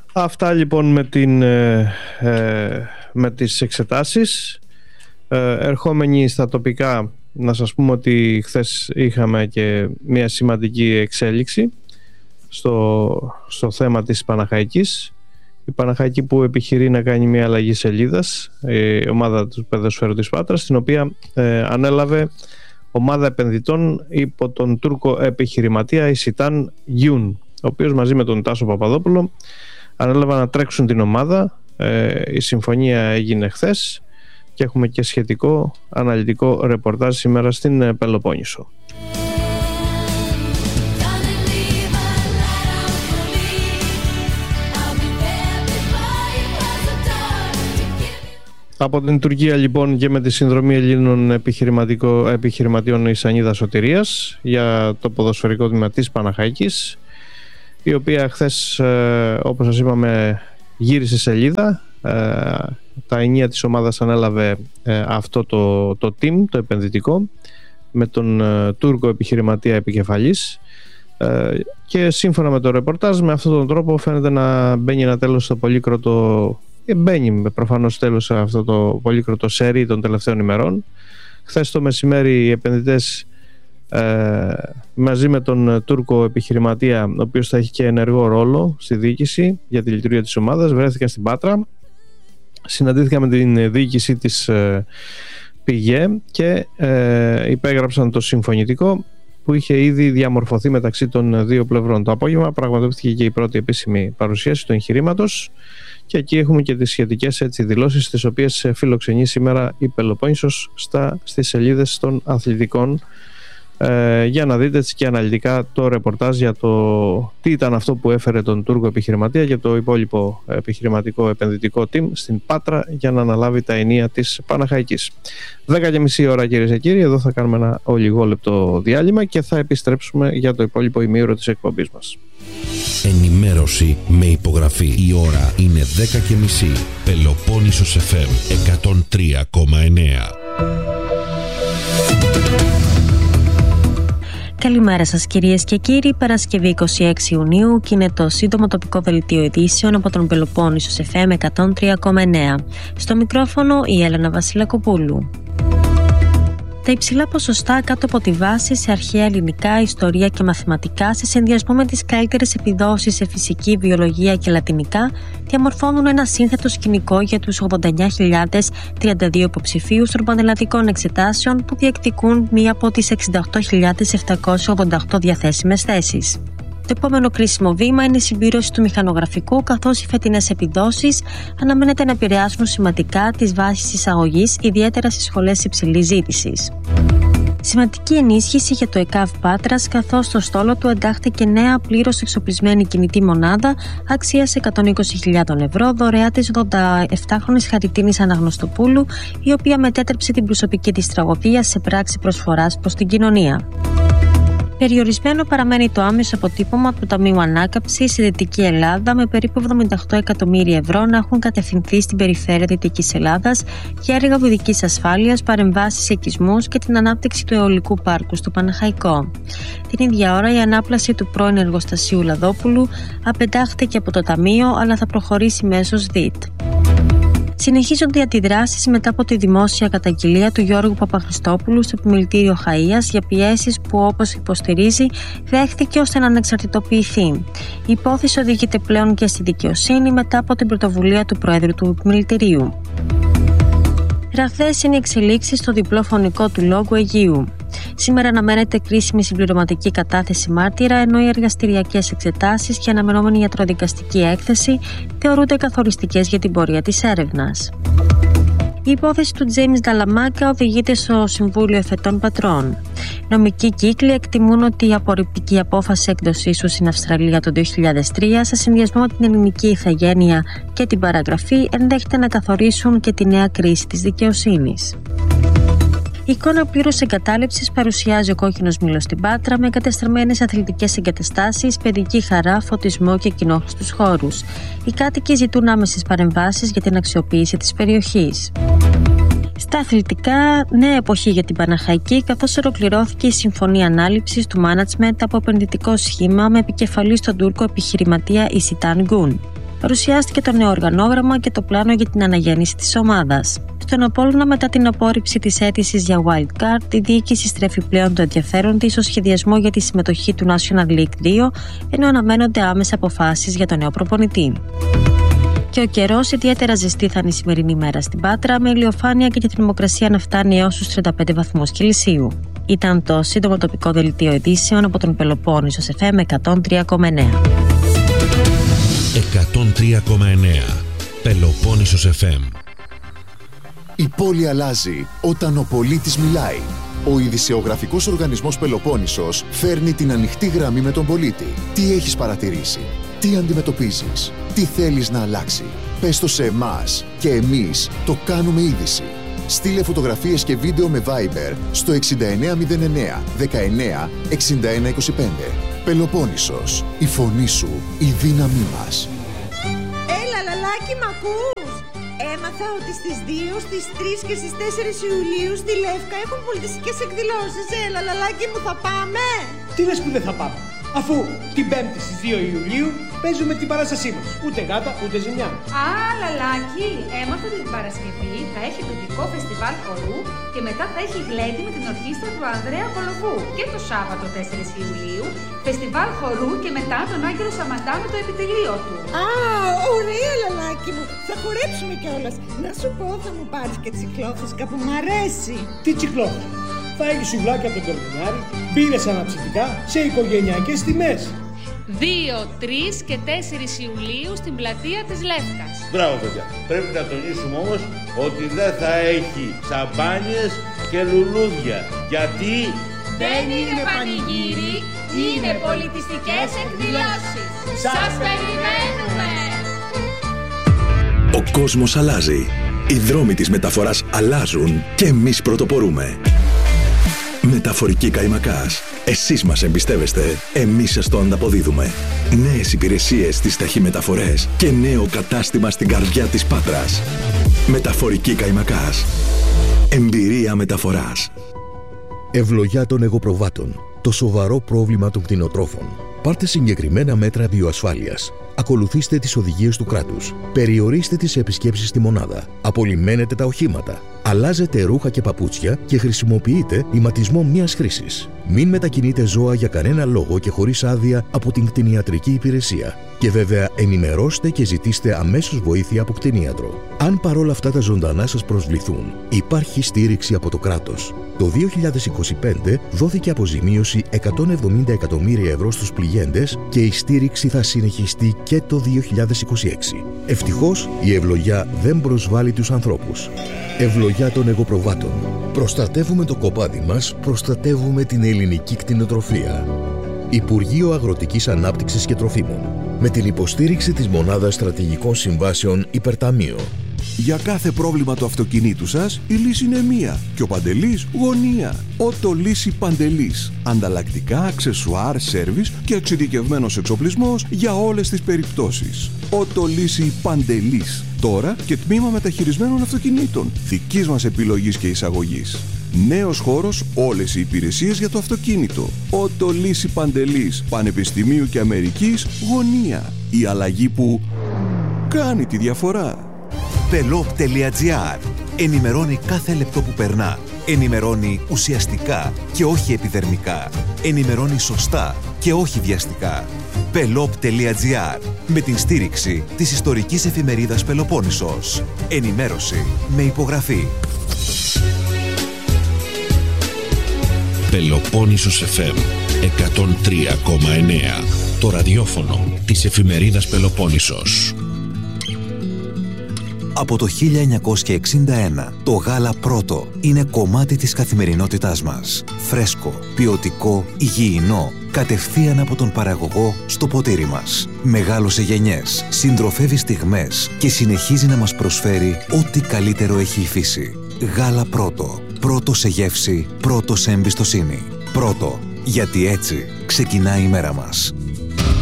Αυτά λοιπόν με τις εξετάσεις. Ερχόμενοι στα τοπικά, να σας πούμε ότι χθες είχαμε και μια σημαντική εξέλιξη στο θέμα της Παναχαϊκής. Η Παναχαϊκή που επιχειρεί να κάνει μια αλλαγή σελίδας, η ομάδα του Ποδοσφαίρου της Πάτρας, την οποία ανέλαβε ομάδα επενδυτών υπό τον Τούρκο επιχειρηματία Ισιτάν Γιούν, ο οποίος μαζί με τον Τάσο Παπαδόπουλο ανέλαβαν να τρέξουν την ομάδα. Η συμφωνία έγινε χθες και έχουμε και σχετικό αναλυτικό ρεπορτάζ σήμερα στην Πελοπόννησο. Από την Τουρκία λοιπόν και με τη συνδρομή Ελλήνων επιχειρηματιών η Σανίδα Σωτηρίας για το ποδοσφαιρικό τμήμα της Παναχαϊκής, η οποία χθες, όπως σας είπαμε, γύρισε σελίδα. Τα ενία της ομάδας ανέλαβε αυτό το team, το επενδυτικό, με τον Τούρκο επιχειρηματία επικεφαλής, και σύμφωνα με το ρεπορτάζ, με αυτόν τον τρόπο φαίνεται να μπαίνει ένα τέλος στο πολύκροτο. Μπαίνει προφανώς τέλος σε αυτό το πολύκροτο σέρι των τελευταίων ημερών. Χθες το μεσημέρι οι επενδυτές μαζί με τον Τούρκο επιχειρηματία, ο οποίος θα έχει και ενεργό ρόλο στη διοίκηση για τη λειτουργία της ομάδας, βρέθηκαν στην Πάτρα, συναντήθηκαν με την διοίκηση της ΠΙΓΕ και υπέγραψαν το συμφωνητικό που είχε ήδη διαμορφωθεί μεταξύ των δύο πλευρών. Το απόγευμα πραγματοποιήθηκε και η πρώτη επίσημη παρουσίαση του εγχειρήματος και εκεί έχουμε και τις σχετικές δηλώσεις, τις οποίες φιλοξενεί σήμερα η Πελοπόννησος στις σελίδες των αθλητικών, για να δείτε και αναλυτικά το ρεπορτάζ για το τι ήταν αυτό που έφερε τον Τούρκο επιχειρηματία και το υπόλοιπο επιχειρηματικό επενδυτικό team στην Πάτρα για να αναλάβει τα ενία της Παναχαϊκής. 10:30 ώρα, κυρίες και κύριοι, εδώ θα κάνουμε ένα ολιγόλεπτο διάλειμμα και θα επιστρέψουμε για το υπόλοιπο ημίωρο της εκπομπής μας. Ενημέρωση με υπογραφή. Η ώρα είναι 10:30. Πελοπόννησος FM 103,9. Καλημέρα σας κυρίες και κύριοι. Παρασκευή 26 Ιουνίου και είναι το σύντομο τοπικό δελτίο ειδήσεων από τον Πελοπόννησος FM 103,9. Στο μικρόφωνο η Έλενα Βασιλακοπούλου. Τα υψηλά ποσοστά κάτω από τη βάση σε αρχαία ελληνικά, ιστορία και μαθηματικά, σε συνδυασμό με τις καλύτερες επιδόσεις σε φυσική, βιολογία και λατινικά, διαμορφώνουν ένα σύνθετο σκηνικό για τους 89.032 υποψηφίους των πανελλαδικών εξετάσεων που διεκδικούν μία από τις 68.788 διαθέσιμες θέσεις. Το επόμενο κρίσιμο βήμα είναι η συμπλήρωση του μηχανογραφικού, καθώς οι φετινές επιδόσεις αναμένεται να επηρεάσουν σημαντικά τις βάσεις εισαγωγής, ιδιαίτερα στις σχολές υψηλής ζήτησης. Σημαντική ενίσχυση για το ΕΚΑΒ Πάτρας, καθώς στο στόλο του εντάχθηκε νέα πλήρως εξοπλισμένη κινητή μονάδα αξίας 120.000 ευρώ, δωρεά της 87χρονης Χαριτίνης Αναγνωστοπούλου, η οποία μετέτρεψε την προσωπική της τραγωδία σε πράξη προσφοράς προς την κοινωνία. Περιορισμένο παραμένει το άμεσο αποτύπωμα του Ταμείου Ανάκαμψης στη Δυτική Ελλάδα, με περίπου 78 εκατομμύρια ευρώ να έχουν κατευθυνθεί στην περιφέρεια Δυτικής Ελλάδας για έργα οδικής ασφάλειας, παρεμβάσεις οικισμούς και την ανάπτυξη του αιωλικού πάρκου στο Παναχαϊκό. Την ίδια ώρα, η ανάπλαση του πρώην εργοστασίου Λαδόπουλου απεντάχθηκε από το Ταμείο, αλλά θα προχωρήσει μέσω ΔΙΤ. Συνεχίζονται οι αντιδράσεις μετά από τη δημόσια καταγγελία του Γιώργου Παπαχριστόπουλου στο Επιμελητήριο Χαΐας για πιέσεις που, όπως υποστηρίζει, δέχθηκε ώστε να ανεξαρτητοποιηθεί. Η υπόθεση οδηγείται πλέον και στη δικαιοσύνη μετά από την πρωτοβουλία του Προέδρου του Επιμελητηρίου. Ραγδαίες είναι οι εξελίξεις στο διπλό φωνικό του λόγου Αιγείου. Σήμερα αναμένεται κρίσιμη συμπληρωματική κατάθεση μάρτυρα, ενώ οι εργαστηριακές εξετάσεις και αναμενόμενη ιατροδικαστική έκθεση θεωρούνται καθοριστικές για την πορεία της έρευνας. Η υπόθεση του Τζέιμς Νταλαμάκα οδηγείται στο Συμβούλιο Εφετών Πατρών. Νομικοί κύκλοι εκτιμούν ότι η απορριπτική απόφαση έκδοσής του στην Αυστραλία το 2003, σε συνδυασμό με την ελληνική ηθαγένεια και την παραγραφή, ενδέχεται να καθορίσουν και τη νέα κρίση της δικαιοσύνης. Η εικόνα πλήρους εγκατάλειψης παρουσιάζει ο κόκκινος μήλος στην Πάτρα, με εγκατεστραμμένες αθλητικές εγκαταστάσεις, παιδική χαρά, φωτισμό και κοινόχρηστους χώρους. Οι κάτοικοι ζητούν άμεσες παρεμβάσεις για την αξιοποίηση της περιοχής. Στα αθλητικά, νέα εποχή για την Παναχαϊκή, καθώς ολοκληρώθηκε η συμφωνία ανάληψης του μάνατσμεντ από επενδυτικό σχήμα με επικεφαλή στον Τούρκο επιχειρηματία Ισιτάν Γκουν. Παρουσιάστηκε το νέο οργανόγραμμα και το πλάνο για την αναγέννηση της ομάδας. Στον Απόλλωνα, μετά την απόρριψη της αίτησης για wildcard, η διοίκηση στρέφει πλέον το ενδιαφέρον της στο σχεδιασμό για τη συμμετοχή του National League 2, ενώ αναμένονται άμεσα αποφάσεις για τον νέο προπονητή. Και ο καιρός, ιδιαίτερα ζεστή θα είναι η σημερινή μέρα στην Πάτρα, με ηλιοφάνεια και τη θερμοκρασία να φτάνει έως τους 35 βαθμούς Κελσίου. Ήταν το σύντομο τοπικό δελτίο ειδήσεων από τον Πελοπόννησο FM 103,9. 103,9 Πελοπόννησος FM. Η πόλη αλλάζει όταν ο πολίτης μιλάει. Ο ειδησεογραφικός οργανισμός Πελοπόννησος φέρνει την ανοιχτή γραμμή με τον πολίτη. Τι έχεις παρατηρήσει, τι αντιμετωπίζεις, τι θέλεις να αλλάξει. Πες το σε εμάς και εμείς το κάνουμε είδηση. Στείλε φωτογραφίες και βίντεο με Viber στο 6909 19 61 25. Πελοπόννησος, η φωνή σου, η δύναμή μας. Έλα λαλάκι, μ' ακούς? Έμαθα ότι στις 2, στις 3 και στις 4 Ιουλίου στη Λεύκα έχουν πολιτιστικές εκδηλώσεις. Έλα λαλάκι μου, θα πάμε? Τι λες που δεν θα πάμε, αφού την 5η στις 2 Ιουλίου παίζουμε την παράστασή μας. Ούτε γάτα, ούτε ζημιά. Α, λαλάκι, έμαθα ότι την Παρασκευή θα έχει τοπικό φεστιβάλ χορού και μετά θα έχει γλέντι με την ορχήστρα του Ανδρέα Κολοβού. Και το Σάββατο 4 Ιουλίου, φεστιβάλ χορού και μετά τον Άγγελο Σαμαντά με το επιτελείο του. Α, ωραία λαλάκι μου, θα χορέψουμε κιόλας. Να σου πω, θα μου πάρεις και τσικλόφουσκα που μ' αρέσει. Τι τσικλόφουσκα? Θα έχει σουβλάκια από τον Κορδονιάρη, μπύρες αναψυκτικά σε οικογενειακές τιμές. 2, 3 και 4 Ιουλίου στην πλατεία της Λεύκας. Μπράβο παιδιά, πρέπει να τονίσουμε όμως ότι δεν θα έχει σαμπάνιες και λουλούδια. Γιατί δεν είναι πανηγύρι, είναι πολιτιστικές εκδηλώσεις. Σας περιμένουμε! Ο κόσμος αλλάζει. Οι δρόμοι της μεταφοράς αλλάζουν και εμείς πρωτοπορούμε. Μεταφορική Καϊμακάς. Εσείς μας εμπιστεύεστε, εμείς σας το ανταποδίδουμε. Νέες υπηρεσίες στις ταχυμεταφορές και νέο κατάστημα στην καρδιά της Πάτρας. Μεταφορική Καϊμακάς. Εμπειρία μεταφοράς. Ευλογιά των εγωπροβάτων. Το σοβαρό πρόβλημα των κτηνοτρόφων. Πάρτε συγκεκριμένα μέτρα βιοασφάλειας. Ακολουθήστε τις οδηγίες του κράτους. Περιορίστε τις επισκέψεις στη μονάδα. Απολυμμένετε τα οχήματα. Αλλάζετε ρούχα και παπούτσια και χρησιμοποιείτε ηματισμό μιας χρήσης. Μην μετακινείτε ζώα για κανένα λόγο και χωρίς άδεια από την κτηνιατρική υπηρεσία. Και βέβαια ενημερώστε και ζητήστε αμέσως βοήθεια από κτηνίατρο. Αν παρόλα αυτά τα ζωντανά σας προσβληθούν, υπάρχει στήριξη από το κράτος. Το 2025 δόθηκε αποζημίωση 170 εκατομμύρια ευρώ στους πληγέντες και η στήριξη θα συνεχιστεί και το 2026. Ευτυχώς η ευλογιά δεν προσβάλλει τους ανθρώπους. Ευλογιά των εγωπροβάτων. Προστατεύουμε το κοπάδι μας, προστατεύουμε την ελληνική κτηνοτροφία. Υπουργείο Αγροτικής Ανάπτυξης και Τροφίμων. Με την υποστήριξη της Μονάδας Στρατηγικών Συμβάσεων Υπερταμείο. Για κάθε πρόβλημα του αυτοκινήτου σας, η λύση είναι μία και ο Παντελής γωνία. Ότο Λύση Παντελής. Ανταλλακτικά, αξεσουάρ, σέρβις και εξειδικευμένος εξοπλισμός για όλες τις περιπτώσεις. Ότο Λύση Παντελής. Τώρα και τμήμα μεταχειρισμένων αυτοκινήτων. Δικής μας επιλογής και εισαγωγής. Νέος χώρος, όλες οι υπηρεσίες για το αυτοκίνητο. Ότο Λύση Παντελής. Πανεπιστημίου και Αμερικής γωνία. Η αλλαγή που κάνει τη διαφορά. Pelop.gr. Ενημερώνει κάθε λεπτό που περνά. Ενημερώνει ουσιαστικά και όχι επιδερμικά. Ενημερώνει σωστά και όχι βιαστικά. Pelop.gr. Με την στήριξη της ιστορικής εφημερίδας Πελοπόννησος. Ενημέρωση με υπογραφή. Πελοπόννησος FM 103,9. Το ραδιόφωνο της εφημερίδας Πελοπόννησος. Από το 1961, το γάλα πρώτο είναι κομμάτι της καθημερινότητάς μας. Φρέσκο, ποιοτικό, υγιεινό, κατευθείαν από τον παραγωγό στο ποτήρι μας. Μεγάλωσε γενιές, συντροφεύει στιγμές και συνεχίζει να μας προσφέρει ό,τι καλύτερο έχει η φύση. Γάλα πρώτο. Πρώτο σε γεύση, πρώτο σε εμπιστοσύνη. Πρώτο, γιατί έτσι ξεκινάει η μέρα μας.